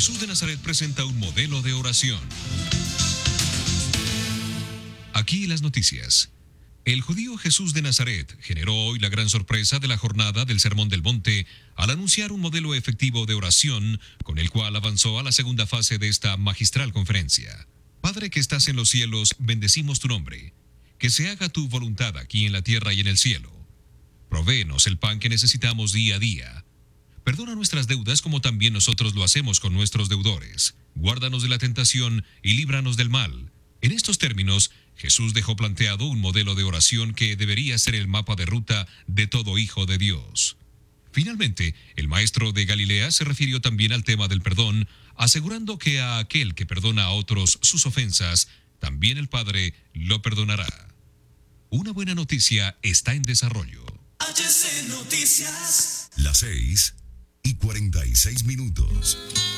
Jesús de Nazaret presenta un modelo de oración. Aquí las noticias. El judío Jesús de Nazaret generó hoy la gran sorpresa de la jornada del Sermón del Monte al anunciar un modelo efectivo de oración con el cual avanzó a la segunda fase de esta magistral conferencia. Padre que estás en los cielos, bendecimos tu nombre. Que se haga tu voluntad aquí en la tierra y en el cielo. Provéenos el pan que necesitamos día a día. Perdona nuestras deudas como también nosotros lo hacemos con nuestros deudores. Guárdanos de la tentación y líbranos del mal. En estos términos, Jesús dejó planteado un modelo de oración que debería ser el mapa de ruta de todo hijo de Dios. Finalmente, el maestro de Galilea se refirió también al tema del perdón, asegurando que a aquel que perdona a otros sus ofensas, también el Padre lo perdonará. Una buena noticia está en desarrollo. HC Noticias. Las 6:46.